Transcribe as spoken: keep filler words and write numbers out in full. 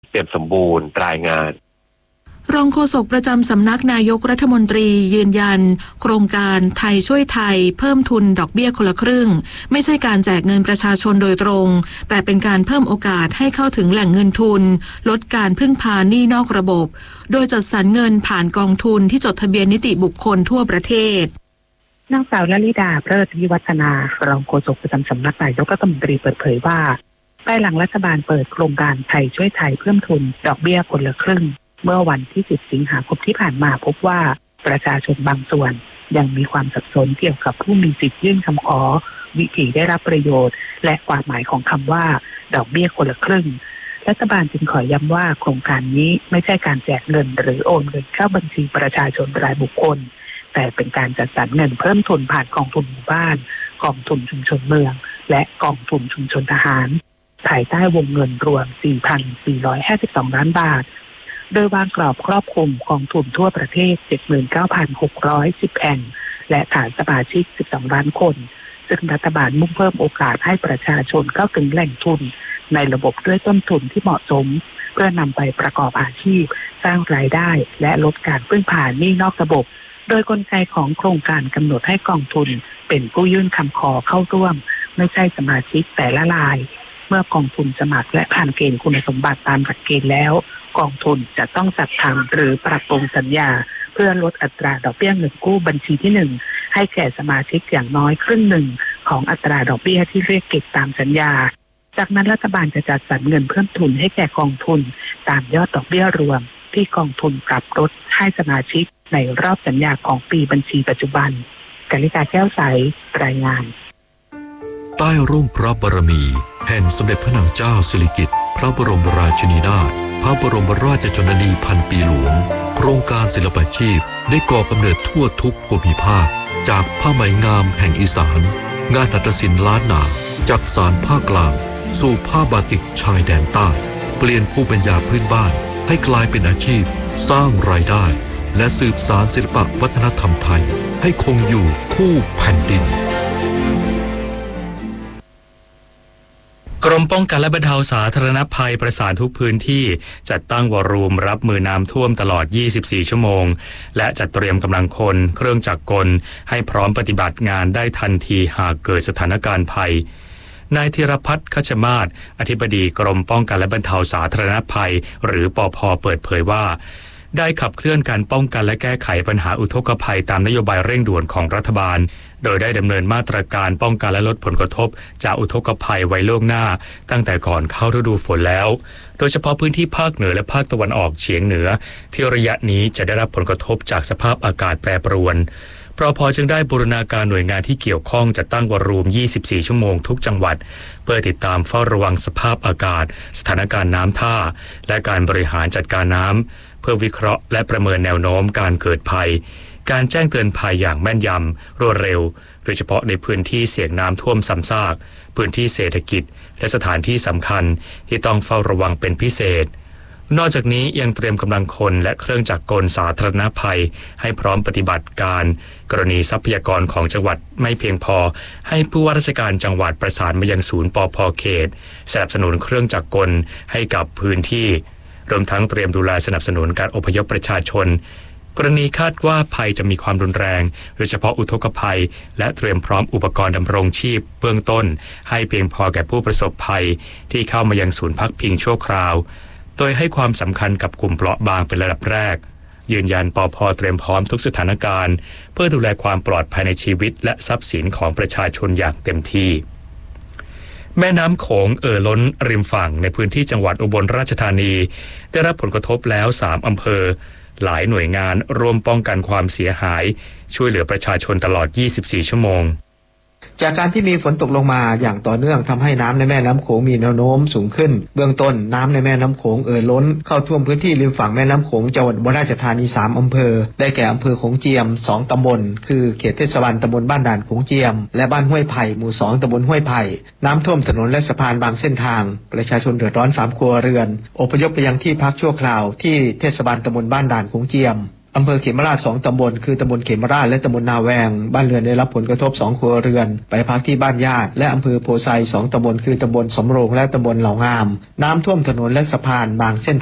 เต็มสมบูรณ์รายงานรองโฆษกประจำสำนักนายกรัฐมนตรียืนยันโครงการไทยช่วยไทยเพิ่มทุนดอกเบี้ยคนละครึ่งไม่ใช่การแจกเงินประชาชนโดยตรงแต่เป็นการเพิ่มโอกาสให้เข้าถึงแหล่งเงินทุนลดการพึ่งพาหนี้นอกระบบโดยจัดสรรเงินผ่านกองทุนที่จดทะเบียนนิติบุคคลทั่วประเทศนางสาวลลิดาเลิศวิวัฒนารองโฆษกประจำสำนักนายกรัฐมนตรีเปิดเผยว่าภายหลังรัฐบาลเปิดโครงการไทยช่วยไทยเพิ่มทุนดอกเบี้ยคนละครึ่งเมื่อวันที่สิบสิงหาคมที่ผ่านมาพบว่าประชาชนบางส่วนยังมีความสับสนเกี่ยวกับผู้มีสิทธิ์ยื่นคำขอวิธีได้รับประโยชน์และความหมายของคำว่าดอกเบี้ยคนละครึ่งรัฐบาลจึงขอย้ำว่าโครงการนี้ไม่ใช่การแจกเงินหรือโอนเงินเข้าบัญชีประชาชนรายบุคคลแต่เป็นการจัดสรรเงินเพิ่มทุนผ่านกองทุนหมู่บ้านกองทุนชุมชนเมืองและกองทุนชุมชนทหารภายใต้วงเงินรวม สี่พันสี่ร้อยห้าสิบสอง ล้านบาทโดยวางกรอบครอบคลุมกองทุนทั่วประเทศ เจ็ดหมื่นเก้าพันหกร้อยสิบ แห่งและฐานสมาชิกสิบสองล้านคนซึ่งรัฐบาลมุ่งเพิ่มโอกาสให้ประชาชนเข้าถึงแหล่งทุนในระบบด้วยต้นทุนที่เหมาะสมเพื่อนำไปประกอบอาชีพสร้างรายได้และลดการพึ่งพาหนี้นอกระบบโดยกลไกของโครงการกำหนดให้กองทุนเป็นผู้ยื่นคำขอเข้าร่วมไม่ใช่สมาชิกแต่ละรายเมื่อกองทุนสมัครและผ่านเกณฑ์คุณสมบัติตามหลักเกณฑ์แล้วกองทุนจะต้องจัดทำหรือปรับปรุงสัญญาเพื่อลดอัตราดอกเบี้ยเงินกู้บัญชีที่หนึ่งให้แก่สมาชิกอย่างน้อยครึ่งหนึ่งของอัตราดอกเบี้ยที่เรียกเก็บตามสัญญาจากนั้นรัฐบาลจะจัดสรรเงินเพิ่มทุนให้แก่กองทุนตามยอดดอกเบี้ยรวมที่กองทุนปรับลดให้สมาชิกในรอบสัญญาของปีบัญชีปัจจุบันกฤษฎาแก้วใสรายงานใต้ร่มพระบารมีแห่งสมเด็จพระนางเจ้าสิริกิติ์พระบรมราชินีนาถพระบรมราชชนนีพันปีหลวงโครงการศิลปาชีพได้ก่อกำเนิดทั่วทุกภูมิภาคจากผ้าไหมงามแห่งอีสานงานหัตถศิลป์ล้านนาจากสานภาคกลางสู่ผ้าบาติกชายแดนใต้เปลี่ยนภูมิปัญญาพื้นบ้านให้กลายเป็นอาชีพสร้างรายได้และสืบสานศิลปวัฒนธรรมไทยให้คงอยู่คู่แผ่นดินกรมป้องกันและบรรเทาสาธารณภัยประสานทุกพื้นที่จัดตั้งวอรูมรับมือน้ำท่วมตลอดยี่สิบสี่ชั่วโมงและจัดเตรียมกำลังคนเครื่องจักรกลให้พร้อมปฏิบัติงานได้ทันทีหากเกิดสถานการณ์ภัยนายธีรพัฒน์ คัชมาศอธิบดีกรมป้องกันและบรรเทาสาธารณภัยหรือปภ.เปิดเผยว่าได้ขับเคลื่อนการป้องกันและแก้ไขปัญหาอุทกภัยตามนโยบายเร่งด่วนของรัฐบาลโดยได้ดำเนินมาตรการป้องกันและลดผลกระทบจากอุทกภัยไว้ล่วงหน้าตั้งแต่ก่อนเข้าฤดูฝนแล้วโดยเฉพาะพื้นที่ภาคเหนือและภาคตะวันออกเฉียงเหนือที่ระยะนี้จะได้รับผลกระทบจากสภาพอากาศแปรปรวนปภ.จึงได้บูรณาการหน่วยงานที่เกี่ยวข้องจัดตั้งวอรูมยี่สิบสี่ชั่วโมงทุกจังหวัดเพื่อติดตามเฝ้าระวังสภาพอากาศสถานการณ์น้ำท่าและการบริหารจัดการน้ำเพื่อวิเคราะห์และประเมินแนวโน้มการเกิดภัยการแจ้งเตือนภัยอย่างแม่นยำรวดเร็วโดยเฉพาะในพื้นที่เสี่ยงน้ำท่วมซ้ำซากพื้นที่เศรษฐกิจและสถานที่สำคัญที่ต้องเฝ้าระวังเป็นพิเศษนอกจากนี้ยังเตรียมกำลังคนและเครื่องจักรกลสาธารณภัยให้พร้อมปฏิบัติการกรณีทรัพยากรของจังหวัดไม่เพียงพอให้ผู้ว่าราชการจังหวัดประสานมายังศูนย์ปภ.เขตสนับสนุนเครื่องจักรกลให้กับพื้นที่รวมทั้งเตรียมดูแลสนับสนุนการอพยพประชาชนกรณีคาดว่าภัยจะมีความรุนแรงโดยเฉพาะอุทกภัยและเตรียมพร้อมอุปกรณ์ดำรงชีพเบื้องต้นให้เพียงพอแก่ผู้ประสบภัยที่เข้ามายังศูนย์พักพิงชั่วคราวโดยให้ความสำคัญกับกลุ่มเปราะบางเป็นระดับแรกยืนยันปภ.เตรียมพร้อมทุกสถานการณ์เพื่อดูแลความปลอดภัยในชีวิตและทรัพย์สินของประชาชนอย่างเต็มที่แม่น้ำโขงเอ่อล้นริมฝั่งในพื้นที่จังหวัดอุบลราชธานีได้รับผลกระทบแล้วสามอำเภอหลายหน่วยงานร่วมป้องกันความเสียหายช่วยเหลือประชาชนตลอดยี่สิบสี่ชั่วโมงจากการที่มีฝนตกลงมาอย่างต่อเนื่องทำให้น้ำในแม่น้ำโขงมีแนวโน้มสูงขึ้นเบื้องต้นน้ำในแม่น้ำโขงเอ่อล้นเข้าท่วมพื้นที่ริมฝั่งแม่น้ำโขงจังหวัดอุบลราชธานีสามอำเภอได้แก่อำเภอโขงเจียมสองตำบลคือเขตเทศบาลตำบลบ้านด่านโขงเจียมและบ้านห้วยไผ่หมู่สองตำบลห้วยไผ่น้ำท่วมถนนและสะพานบางเส้นทางประชาชนเดือดร้อนสามครัวเรือนอพยพไปยังที่พักชั่วคราวที่เทศบาลตำบลบ้านด่านโขงเจียมอำเภอเขมราชสองตำบลคือตำบลเขมราชและตำบลนาแวงบ้านเรือนได้รับผลกระทบสองครัวเรือนไปพักที่บ้านญาติและอำเภอโพไซสองตำบลคือตำบลสำโรงและตำบลเหล่างามน้ำท่วมถนนและสะพานบางเส้น